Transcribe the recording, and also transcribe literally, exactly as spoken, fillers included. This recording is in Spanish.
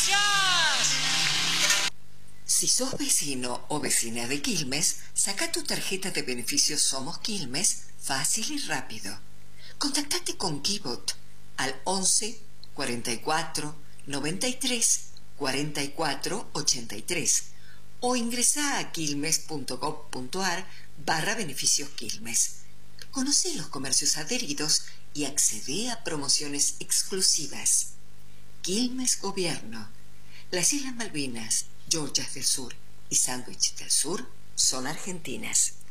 gracias. Si sos vecino o vecina de Quilmes, saca tu tarjeta de beneficios Somos Quilmes fácil y rápido. Contactate con Kibot al once, cuarenta y cuatro, noventa y tres, cuarenta y cuatro, ochenta y tres o ingresa a quilmes.gov.ar barra beneficios Quilmes. Conoce los comercios adheridos y accede a promociones exclusivas. Quilmes Gobierno. Las Islas Malvinas, Georgias del Sur y Sandwich del Sur son argentinas.